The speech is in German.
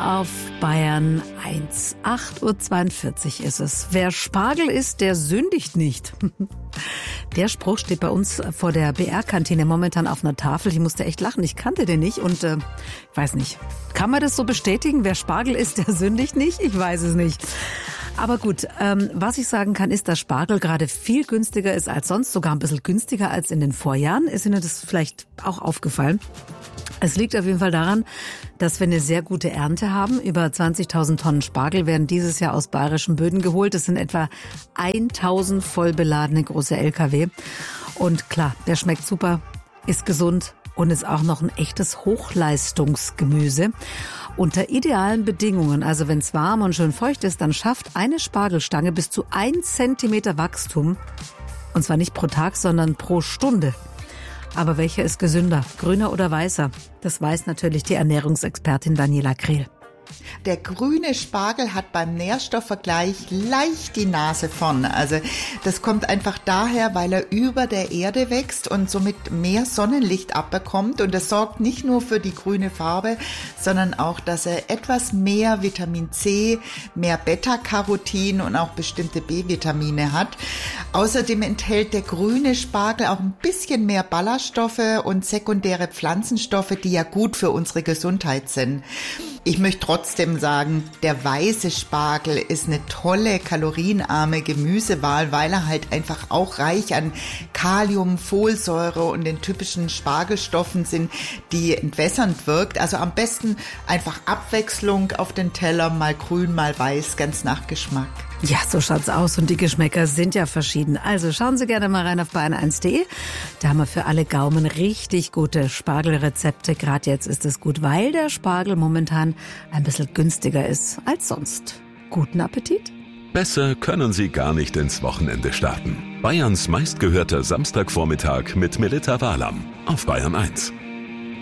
auf Bayern 1. 8:42 Uhr ist es. Wer Spargel isst, der sündigt nicht. Der Spruch steht bei uns vor der BR-Kantine momentan auf einer Tafel. Ich musste echt lachen, ich kannte den nicht und ich weiß nicht. Kann man das so bestätigen? Wer Spargel isst, der sündigt nicht? Ich weiß es nicht. Aber gut, was ich sagen kann, ist, dass Spargel gerade viel günstiger ist als sonst, sogar ein bisschen günstiger als in den Vorjahren. Ist Ihnen das vielleicht auch aufgefallen? Es liegt auf jeden Fall daran, dass wir eine sehr gute Ernte haben. Über 20.000 Tonnen Spargel werden dieses Jahr aus bayerischen Böden geholt. Das sind etwa 1.000 voll beladene große LKW. Und klar, der schmeckt super, ist gesund und ist auch noch ein echtes Hochleistungsgemüse. Unter idealen Bedingungen, also wenn es warm und schön feucht ist, dann schafft eine Spargelstange bis zu 1 Zentimeter Wachstum. Und zwar nicht pro Tag, sondern pro Stunde. Aber welcher ist gesünder, grüner oder weißer? Das weiß natürlich die Ernährungsexpertin Daniela Krehl. Der grüne Spargel hat beim Nährstoffvergleich leicht die Nase vorn. Also das kommt einfach daher, weil er über der Erde wächst und somit mehr Sonnenlicht abbekommt. Und das sorgt nicht nur für die grüne Farbe, sondern auch, dass er etwas mehr Vitamin C, mehr Beta-Carotin und auch bestimmte B-Vitamine hat. Außerdem enthält der grüne Spargel auch ein bisschen mehr Ballaststoffe und sekundäre Pflanzenstoffe, die ja gut für unsere Gesundheit sind. Ich möchte trotzdem sagen, der weiße Spargel ist eine tolle, kalorienarme Gemüsewahl, weil er halt einfach auch reich an Kalium, Folsäure und den typischen Spargelstoffen sind, die entwässernd wirkt. Also am besten einfach Abwechslung auf den Teller, mal grün, mal weiß, ganz nach Geschmack. Ja, so schaut's aus und die Geschmäcker sind ja verschieden. Also schauen Sie gerne mal rein auf bayern1.de. Da haben wir für alle Gaumen richtig gute Spargelrezepte. Gerade jetzt ist es gut, weil der Spargel momentan ein bisschen günstiger ist als sonst. Guten Appetit! Besser können Sie gar nicht ins Wochenende starten. Bayerns meistgehörter Samstagvormittag mit Melitta Wahlam auf Bayern 1.